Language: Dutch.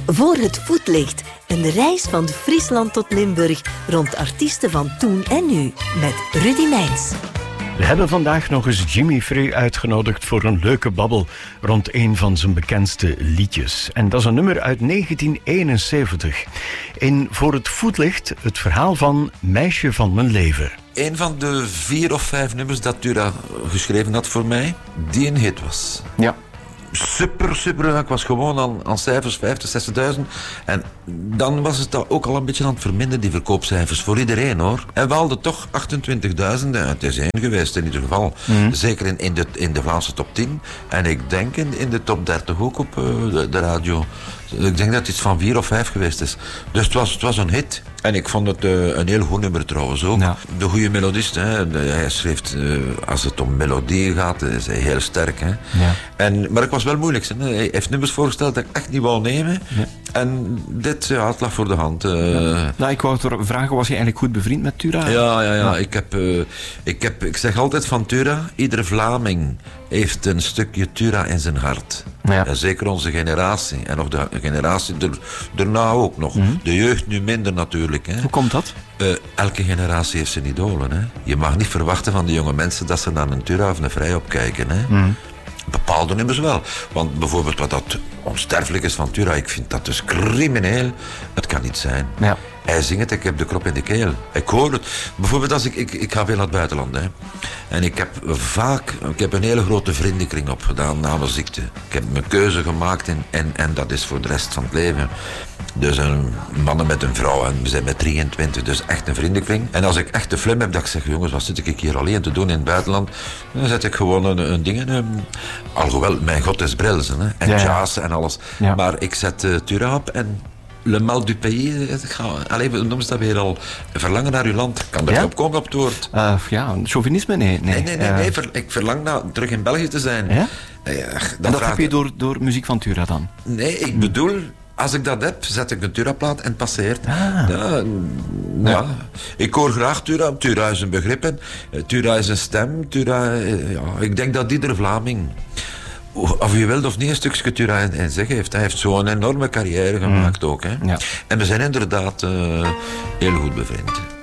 Voor het voetlicht. Een reis van Friesland tot Limburg rond artiesten van toen en nu. Met Rudy Meijns. We hebben vandaag nog eens Jimmy Frey uitgenodigd voor een leuke babbel rond een van zijn bekendste liedjes. En dat is een nummer uit 1971. In Voor het voetlicht het verhaal van Meisje van mijn leven. Een van de 4 of 5 nummers dat Tura geschreven had voor mij, die een hit was. Ja. Super. Ik was gewoon aan cijfers 50.000, 60.000. En dan was het ook al een beetje aan het verminderen, die verkoopcijfers. Voor iedereen, hoor. En we hadden toch 28.000. Het is één geweest, in ieder geval. Zeker in de Vlaamse top 10. En ik denk in de top 30 ook op de radio. Ik denk dat het iets van 4 of 5 geweest is. Dus het was een hit. En ik vond het een heel goed nummer trouwens ook. Ja. De goede melodist, hè. Hij schreef, als het om melodie gaat, is hij heel sterk. Hè. Ja. Maar het was wel moeilijk. Hè. Hij heeft nummers voorgesteld dat ik echt niet wou nemen. Ja. En dit, het lag voor de hand. Nou, ik wou vragen, was je eigenlijk goed bevriend met Tura? Ja. Ik zeg altijd van Tura, iedere Vlaming heeft een stukje Tura in zijn hart. Ja. En zeker onze generatie. En nog de generatie daarna ook nog. De jeugd nu minder natuurlijk. Hè. Hoe komt dat? Elke generatie heeft zijn idolen. Hè. Je mag niet verwachten van de jonge mensen dat ze naar een Tura of een Vrij opkijken. Hè. Bepaalde nummers wel. Want bijvoorbeeld wat dat onsterfelijk is van Tura, ik vind dat dus crimineel. Het kan niet zijn. Ja. Hij zingt het, ik heb de krop in de keel. Ik hoor het. Bijvoorbeeld als ik ga veel naar het buitenland. Hè. En ik heb een hele grote vriendenkring opgedaan na mijn ziekte. Ik heb mijn keuze gemaakt en dat is voor de rest van het leven. Dus een mannen met een vrouw en we zijn met 23, dus echt een vriendenkring. En als ik echt de flim heb dat ik zeg, jongens, wat zit ik hier alleen te doen in het buitenland? Dan zet ik gewoon een ding in. Alhoewel, mijn god is Brilsen, hè, en jazz en alles. Ja. Maar ik zet Tura op en Le Mal du Pays, we noemen ze dat weer al. Verlangen naar uw land. Kan dat op komen op het woord? Chauvinisme? Nee. Ik verlang naar terug in België te zijn. Ja? En dat heb je door muziek van Tura dan? Nee, ik bedoel, als ik dat heb, zet ik een Tura-plaat en het passeert. Ik hoor graag Tura. Tura is een begrip. En Tura is een stem. Tura, ik denk dat iedere Vlaming, of je wilt of niet, een stukje Tura in zich heeft. Hij heeft zo'n enorme carrière gemaakt ook. Hè. Ja. En we zijn inderdaad heel goed bevriend.